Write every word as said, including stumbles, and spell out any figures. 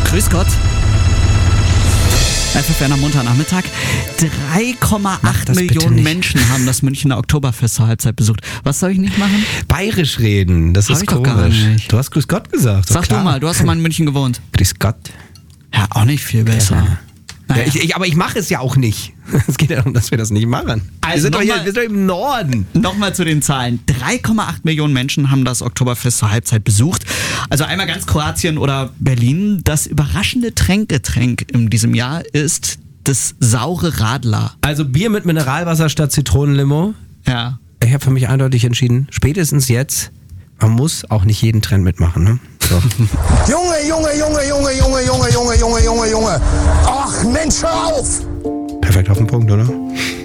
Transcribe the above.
Grüß Gott. Einfach für einen Montagnachmittag. drei Komma acht Millionen Menschen haben das Münchner Oktoberfest zur Halbzeit besucht. Was soll ich nicht machen? Bayerisch reden, das Hab ist ich doch komisch. gar nicht. Du hast Grüß Gott gesagt. Sag klar. du mal, du hast doch mal in München gewohnt. Grüß Gott. Ja, auch nicht viel besser. Ja. Naja. Ja, ich, ich, aber ich mache es ja auch nicht. Es geht ja darum, dass wir das nicht machen. Also wir, sind doch noch hier, mal- wir sind doch im Norden. Nochmal zu den Zahlen. drei Komma acht Millionen Menschen haben das Oktoberfest zur Halbzeit besucht. Also einmal ganz Kroatien oder Berlin. Das überraschende Tränkgetränk in diesem Jahr ist das saure Radler. Also Bier mit Mineralwasser statt Zitronenlimo. Ja. Ich habe für mich eindeutig entschieden, spätestens jetzt, man muss auch nicht jeden Trend mitmachen. Ne? So. Junge, Junge, Junge, Junge, Junge, Junge, Junge, Junge, Junge, Junge. Ach Mensch, hör auf! Perfekt auf den Punkt, oder?